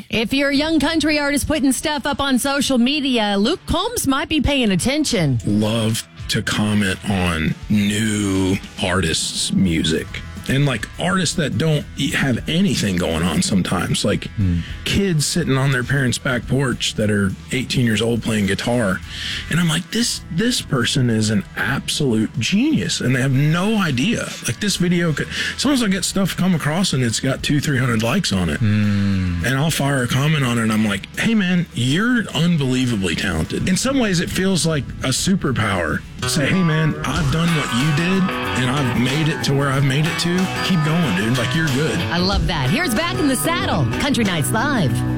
If you're a young country artist putting stuff up on social media, Luke Combs might be paying attention. Love to comment on new artists' music. And like artists that don't have anything going on sometimes, like kids sitting on their parents' back porch that are 18 years old playing guitar. And I'm like, this person is an absolute genius and they have no idea. Like this video could, sometimes I get stuff come across and it's got 200-300 likes on it. And I'll fire a comment on it and I'm like, hey man, you're unbelievably talented. In some ways it feels like a superpower. Say, hey man, I've done what you did and I've made it to where I've made it to. Keep going, dude. Like, you're good. I love that. Here's Back in the Saddle, Country Nights Live.